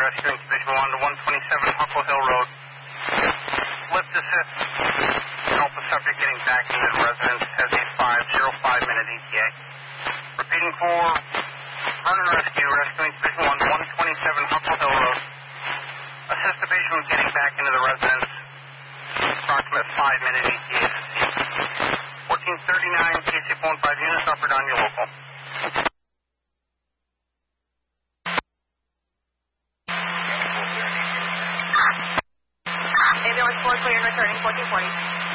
rescuing Division 1 to 127 Huckle Hill Road. Lift assist. Help the subject getting back into the residence has a 5:05-minute ETA. Repeating for run and rescue, rescuing Division 1 to 127 Huckle Hill Road. Assist the patient getting back into the residence. Approximate 5-minute ETA to see. 1439, KC 5 units offered on your local. Ambulance 4 clear and returning 1440.